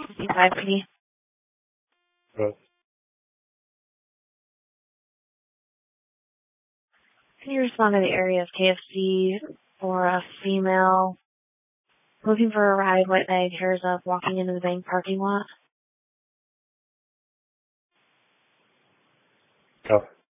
55 PD. Good. Can you respond to the area of KFC for a female looking for a ride, white bag, hairs up, walking into the bank parking lot? Go.